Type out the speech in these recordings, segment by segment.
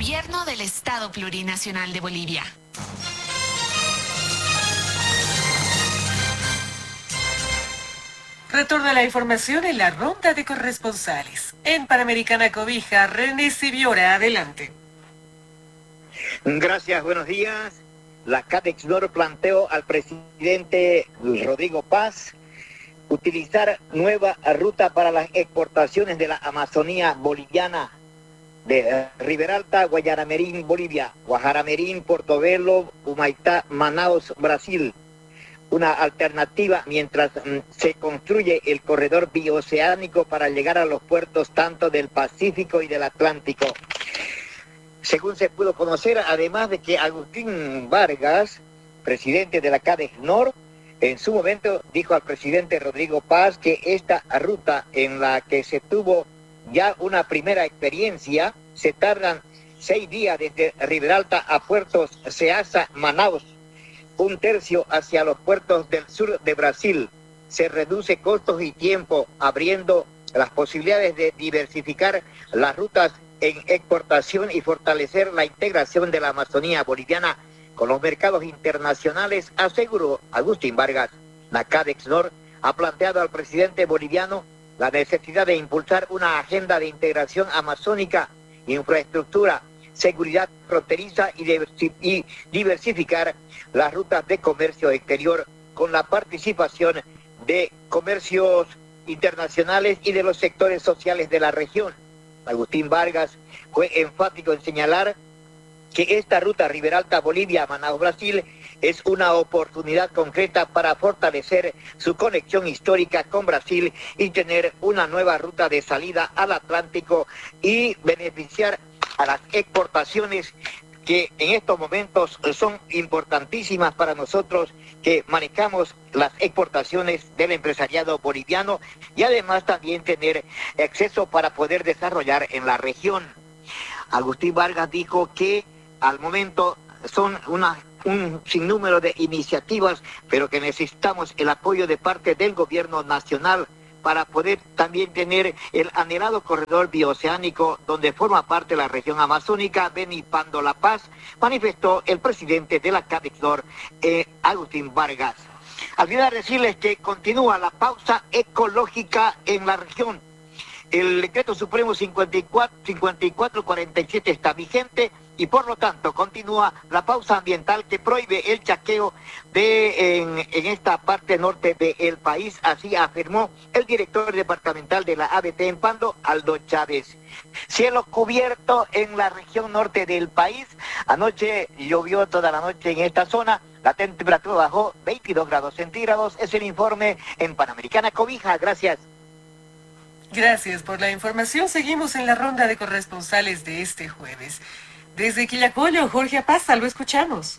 Gobierno del Estado Plurinacional de Bolivia. Retorna la información en la ronda de corresponsales. En Panamericana Cobija, René Sibiora, adelante. Gracias, buenos días. La CADEX-NOR planteó al presidente Rodrigo Paz utilizar nueva ruta para las exportaciones de la Amazonía boliviana de Riberalta, Guayaramerín, Bolivia, Guajaramerín, Portobelo, Humaitá, Manaus, Brasil. Una alternativa mientras se construye el corredor bioceánico para llegar a los puertos tanto del Pacífico y del Atlántico. Según se pudo conocer, además de que Agustín Vargas, presidente de la CADEX-NOR, en su momento dijo al presidente Rodrigo Paz que esta ruta en la que se tuvo ya una primera experiencia, se tardan 6 días desde Riberalta a puertos Ceasa, Manaus, 1/3 hacia los puertos del sur de Brasil. Se reduce costos y tiempo, abriendo las posibilidades de diversificar las rutas en exportación y fortalecer la integración de la Amazonía boliviana con los mercados internacionales, aseguró Agustín Vargas. La CADEX-NOR ha planteado al presidente boliviano la necesidad de impulsar una agenda de integración amazónica, infraestructura, seguridad fronteriza y diversificar las rutas de comercio exterior con la participación de comercios internacionales y de los sectores sociales de la región. Agustín Vargas fue enfático en señalar que esta ruta Riberalta Bolivia, Manaus Brasil es una oportunidad concreta para fortalecer su conexión histórica con Brasil y tener una nueva ruta de salida al Atlántico y beneficiar a las exportaciones que en estos momentos son importantísimas para nosotros, que manejamos las exportaciones del empresariado boliviano y además también tener acceso para poder desarrollar en la región. Agustín Vargas dijo que al momento son un sinnúmero de iniciativas, pero que necesitamos el apoyo de parte del gobierno nacional para poder también tener el anhelado corredor bioceánico donde forma parte la región amazónica. Benipando La Paz, manifestó el presidente de la CADEX-NOR, Agustín Vargas. Al final decirles que continúa la pausa ecológica en la región. El decreto supremo 5447 está vigente y por lo tanto continúa la pausa ambiental que prohíbe el chaqueo en esta parte norte del país, así afirmó el director departamental de la ABT en Pando, Aldo Chávez. Cielo cubierto en la región norte del país. Anoche llovió toda la noche en esta zona. La temperatura bajó 22 grados centígrados. Es el informe en Panamericana Cobija. Gracias. Gracias por la información. Seguimos en la ronda de corresponsales de este jueves. Desde Quillacollo, Jorge Apaza, lo escuchamos.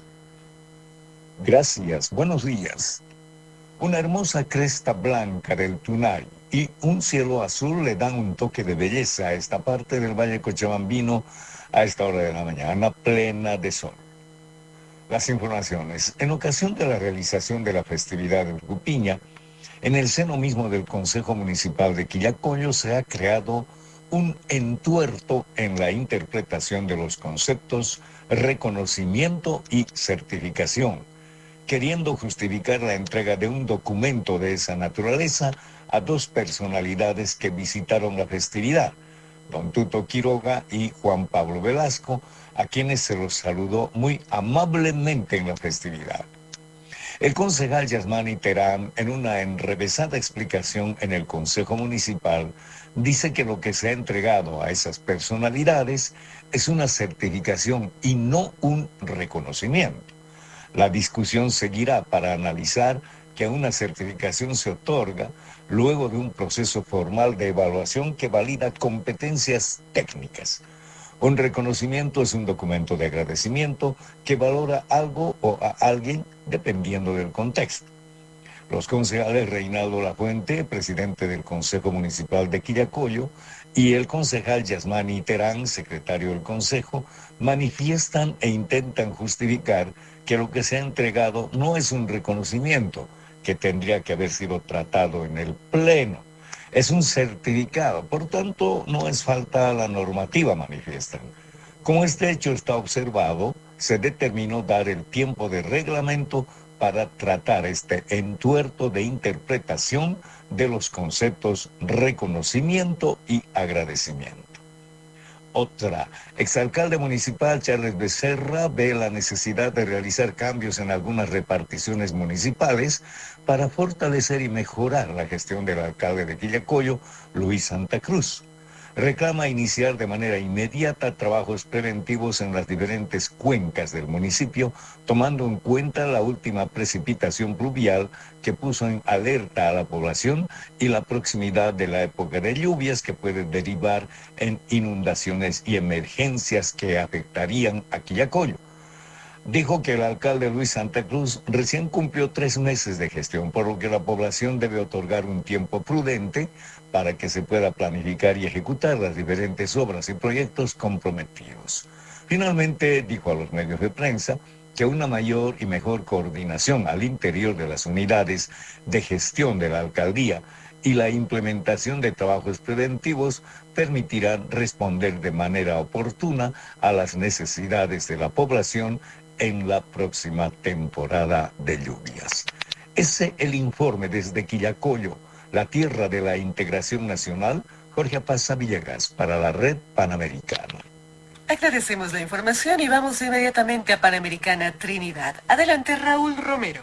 Gracias, buenos días. Una hermosa cresta blanca del Tunay y un cielo azul le dan un toque de belleza a esta parte del Valle Cochabambino a esta hora de la mañana, plena de sol. Las informaciones. En ocasión de la realización de la festividad de Urcupiña, en el seno mismo del Consejo Municipal de Quillacollo se ha creado un entuerto en la interpretación de los conceptos reconocimiento y certificación, queriendo justificar la entrega de un documento de esa naturaleza a 2 personalidades que visitaron la festividad, don Tuto Quiroga y Juan Pablo Velasco, a quienes se los saludó muy amablemente en la festividad. El concejal Yasmani Terán, en una enrevesada explicación en el Consejo Municipal, dice que lo que se ha entregado a esas personalidades es una certificación y no un reconocimiento. La discusión seguirá para analizar que una certificación se otorga luego de un proceso formal de evaluación que valida competencias técnicas. Un reconocimiento es un documento de agradecimiento que valora algo o a alguien dependiendo del contexto. Los concejales Reinaldo Lafuente, presidente del Consejo Municipal de Quillacollo, y el concejal Yasmani Terán, secretario del Consejo, manifiestan e intentan justificar que lo que se ha entregado no es un reconocimiento, que tendría que haber sido tratado en el Pleno. Es un certificado, por tanto, no es falta a la normativa, manifiestan. Como este hecho está observado, se determinó dar el tiempo de reglamento para tratar este entuerto de interpretación de los conceptos reconocimiento y agradecimiento. Otra, exalcalde municipal Charles Becerra ve la necesidad de realizar cambios en algunas reparticiones municipales para fortalecer y mejorar la gestión del alcalde de Quillacollo, Luis Santa Cruz. Reclama iniciar de manera inmediata trabajos preventivos en las diferentes cuencas del municipio, tomando en cuenta la última precipitación pluvial que puso en alerta a la población y la proximidad de la época de lluvias que puede derivar en inundaciones y emergencias que afectarían a Quillacollo. Dijo que el alcalde Luis Santa Cruz recién cumplió 3 meses de gestión, por lo que la población debe otorgar un tiempo prudente para que se pueda planificar y ejecutar las diferentes obras y proyectos comprometidos. Finalmente, dijo a los medios de prensa que una mayor y mejor coordinación al interior de las unidades de gestión de la alcaldía y la implementación de trabajos preventivos permitirán responder de manera oportuna a las necesidades de la población en la próxima temporada de lluvias. Ese es el informe desde Quillacollo, la tierra de la integración nacional. Jorge Apaza Villegas, para la Red Panamericana. Agradecemos la información y vamos inmediatamente a Panamericana Trinidad. Adelante, Raúl Romero.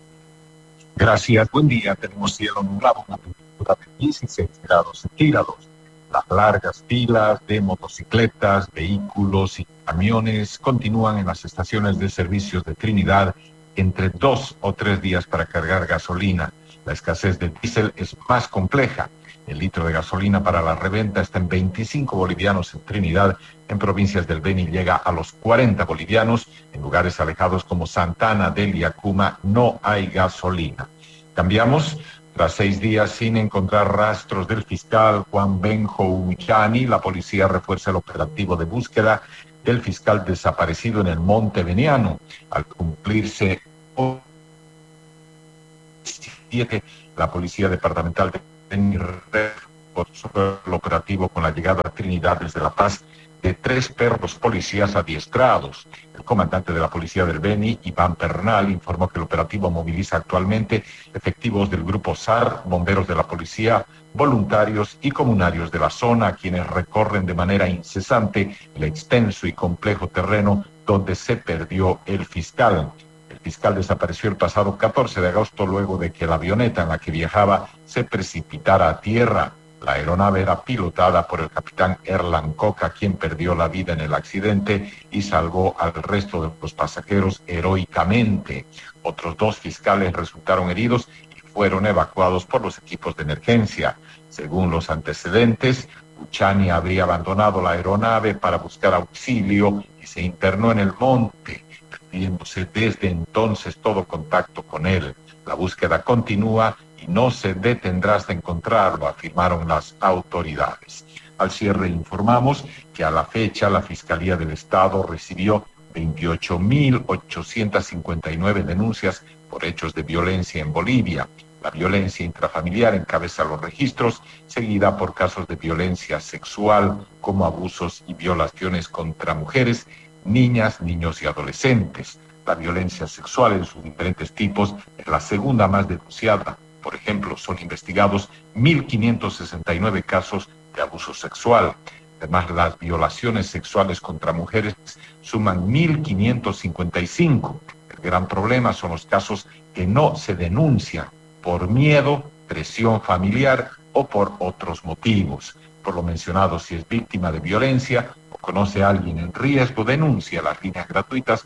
Gracias, buen día. Tenemos cielo nublado, una temperatura de 16 grados centígrados. Las largas filas de motocicletas, vehículos y camiones continúan en las estaciones de servicios de Trinidad entre 2 o 3 días para cargar gasolina. La escasez de diésel es más compleja. El litro de gasolina para la reventa está en 25 bolivianos en Trinidad. En provincias del Beni llega a los 40 bolivianos. En lugares alejados como Santana, Delia, Cuma, no hay gasolina. Cambiamos. Tras 6 días sin encontrar rastros del fiscal Juan Benjo Uchani, la policía refuerza el operativo de búsqueda del fiscal desaparecido en el Monte Beniano. Al cumplirse 7, la policía departamental de Beni reforzó el operativo con la llegada a Trinidad desde La Paz de 3 perros policías adiestrados. El comandante de la policía del Beni, Iván Pernal, informó que el operativo moviliza actualmente efectivos del grupo SAR, bomberos de la policía, voluntarios y comunarios de la zona, quienes recorren de manera incesante el extenso y complejo terreno donde se perdió el fiscal. El fiscal desapareció el pasado 14 de agosto luego de que la avioneta en la que viajaba se precipitara a tierra. La aeronave era pilotada por el capitán Erlan Coca, quien perdió la vida en el accidente y salvó al resto de los pasajeros heroicamente. Otros 2 fiscales resultaron heridos y fueron evacuados por los equipos de emergencia. Según los antecedentes, Uchani habría abandonado la aeronave para buscar auxilio y se internó en el monte, perdiéndose desde entonces todo contacto con él. La búsqueda continúa y no se detendrá hasta encontrarlo, afirmaron las autoridades. Al cierre informamos que a la fecha la Fiscalía del Estado recibió 28.859 denuncias por hechos de violencia en Bolivia. La violencia intrafamiliar encabeza los registros, seguida por casos de violencia sexual, como abusos y violaciones contra mujeres, niñas, niños y adolescentes. La violencia sexual en sus diferentes tipos es la segunda más denunciada. Por ejemplo, son investigados 1.569 casos de abuso sexual. Además, las violaciones sexuales contra mujeres suman 1.555. El gran problema son los casos que no se denuncian por miedo, presión familiar o por otros motivos. Por lo mencionado, si es víctima de violencia o conoce a alguien en riesgo, denuncia las líneas gratuitas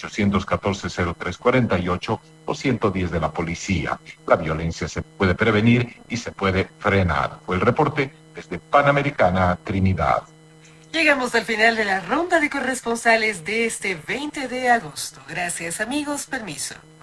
814-0348 o 110 de la policía. La violencia se puede prevenir y se puede frenar. Fue el reporte desde Panamericana Trinidad. Llegamos al final de la ronda de corresponsales de este 20 de agosto. Gracias, amigos. Permiso.